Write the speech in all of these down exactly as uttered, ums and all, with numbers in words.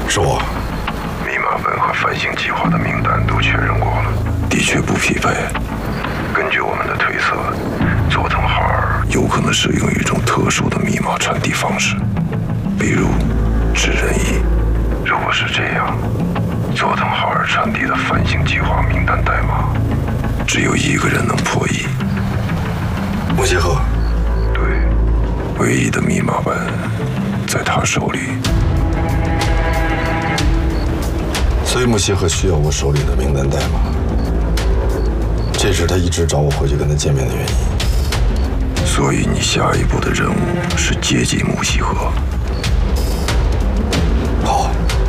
是我。 密码本和反省计划的名单都确认过了， 的确不匹配。 根据我们的推测，佐藤浩二有可能使用一种特殊的密码传递方式，比如指人仪。 如果是这样，佐藤浩二传递的反省计划名单代码， 只有一个人能破译。 穆西鹤。 对， 唯一的密码本在他手里。 所以穆西鹤需要我手里的名单代码，这是他一直找我回去跟他见面的原因。 所以你下一步的任务是接近穆西鹤。 好。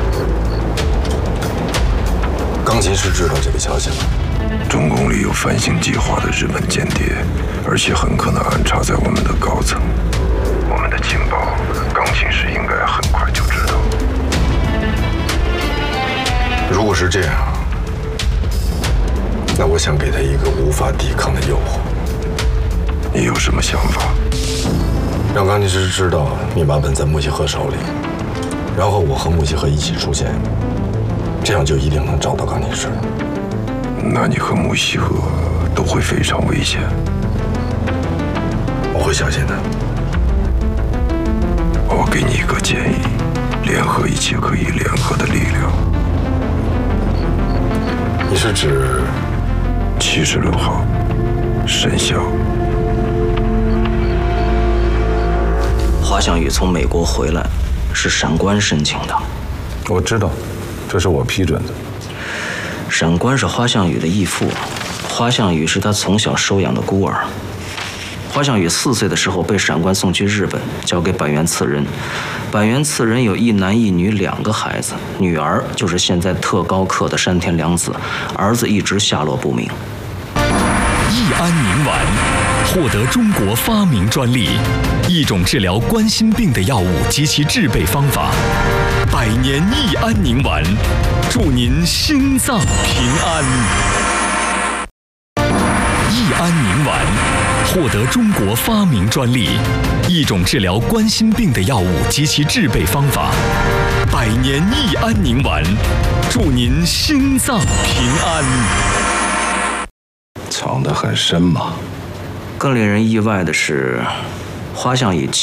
钢琴师知道这个消息了。 中共里有反省计划的日本间谍，而且很可能安插在我们的高层。 我们的情报，钢琴师应该很快就知道。 如果是这样，那我想给他一个无法抵抗的诱惑。 你有什么想法？ 让钢琴师知道密码本在穆西鹤手里，然后我和穆西鹤一起出现，这样就一定能找到钢琴师。 那你和穆西鹤都会非常危险。 我会小心的。 我给你一个建议：联合一切可以联合的力量。 你是指七十六号沈晓？ 花向宇从美国回来，是闪官申请的。 我知道，这是我批准的。 闪官是花向宇的义父，花向宇是他从小收养的孤儿。花向宇四岁的时候被闪官送去日本，交给板垣次人。板垣次人有一男一女两个孩子，女儿就是现在特高课的山田凉子，儿子一直下落不明。 益安宁丸获得中国发明专利，一种治疗冠心病的药物及其制备方法。百年益安宁丸，祝您心脏平安。益安宁丸获得中国发明专利，一种治疗冠心病的药物及其制备方法。百年益安宁丸，祝您心脏平安。 藏得很深嘛。 更令人意外的是，花向宇